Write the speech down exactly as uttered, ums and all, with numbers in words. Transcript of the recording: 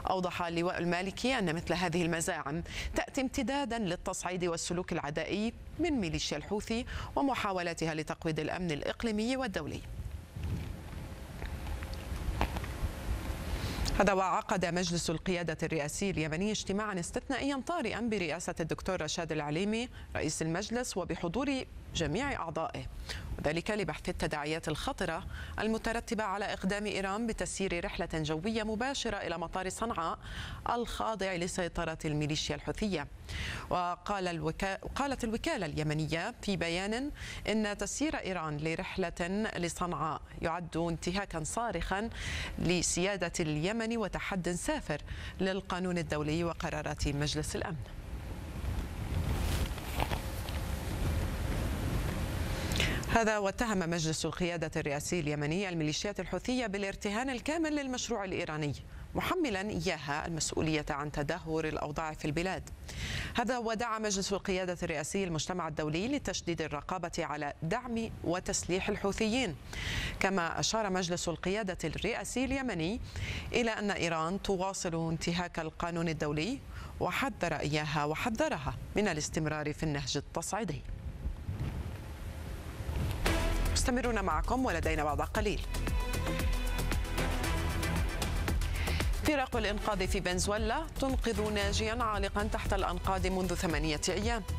أوضح اللواء المالكي أن مثل هذه المزاعم تأتي امتدادا للتصعيد والسلوك العدائي من ميليشيا الحوثي ومحاولاتها لتقويض الأمن الإقليمي والدولي. هذا وعقد مجلس القيادة الرئاسي اليمني اجتماعا استثنائيا طارئا برئاسة الدكتور رشاد العليمي رئيس المجلس وبحضور جميع أعضائه، وذلك لبحث التداعيات الخطرة المترتبة على إقدام إيران بتسيير رحلة جوية مباشرة إلى مطار صنعاء الخاضع لسيطرة الميليشيا الحوثية. وقال الوكا... قالت الوكالة اليمنية في بيان إن تسيير إيران لرحلة لصنعاء يعد انتهاكا صارخا لسيادة اليمن وتحد سافر للقانون الدولي وقرارات مجلس الأمن. هذا واتهم مجلس القيادة الرئاسي اليمني الميليشيات الحوثية بالارتهان الكامل للمشروع الإيراني، محملا إياها المسؤولية عن تدهور الأوضاع في البلاد. هذا ودعا مجلس القيادة الرئاسي المجتمع الدولي لتشديد الرقابة على دعم وتسليح الحوثيين. كما أشار مجلس القيادة الرئاسي اليمني إلى أن إيران تواصل انتهاك القانون الدولي، وحذر إياها وحذرها من الاستمرار في النهج التصعيدي. مستمرون معكم ولدينا بعد قليل. فرق الإنقاذ في فنزويلا تنقذ ناجيا عالقا تحت الأنقاض منذ ثمانية أيام.